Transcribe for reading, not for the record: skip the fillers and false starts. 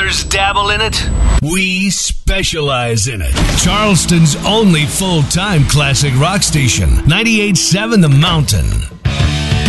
Others dabble in it. We specialize in it. Charleston's only full-time classic rock station, 98.7 The Mountain.